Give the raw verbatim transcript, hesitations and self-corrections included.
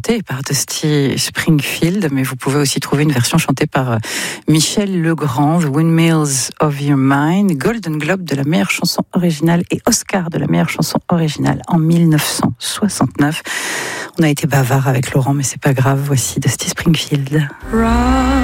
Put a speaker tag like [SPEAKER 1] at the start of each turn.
[SPEAKER 1] chantée par Dusty Springfield, mais vous pouvez aussi trouver une version chantée par Michel Legrand, The Windmills of Your Mind, Golden Globe de la meilleure chanson originale et Oscar de la meilleure chanson originale en dix-neuf cent soixante-neuf. On a été bavard avec Laurent, mais c'est pas grave, voici Dusty Springfield.